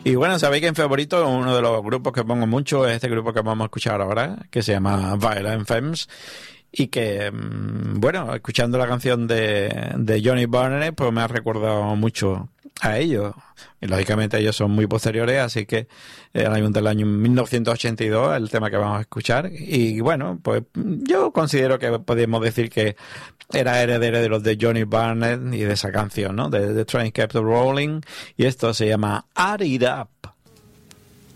Y bueno, sabéis que en favorito uno de los grupos que pongo mucho es este grupo que vamos a escuchar ahora, que se llama Violent Femmes. Y que, bueno, escuchando la canción de Johnny Barnett, pues me ha recordado mucho a ellos. Y lógicamente ellos son muy posteriores, así que del año 1982 el tema que vamos a escuchar. Y bueno, pues yo considero que podemos decir que era heredero de los de Johnny Barnett y de esa canción, ¿no? De The Train Kept Rolling. Y esto se llama Add It Up.